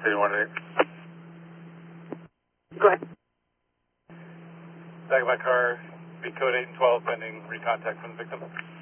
City 1-8. Go ahead. Back of my car, be code 8 and 12 pending recontact from the victim.